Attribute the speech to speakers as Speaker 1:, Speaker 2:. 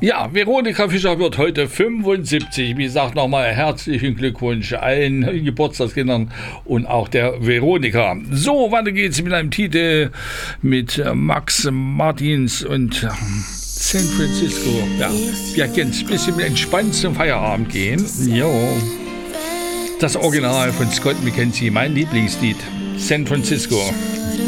Speaker 1: Ja, Veronika Fischer wird heute 75. Wie gesagt, nochmal herzlichen Glückwunsch allen Geburtstagskindern und auch der Veronika. So, weiter geht's mit einem Titel mit Max Martins und San Francisco. Ja, wir können ein bisschen entspannt zum Feierabend gehen. Jo. Das Original von Scott McKenzie, mein Lieblingslied. San Francisco.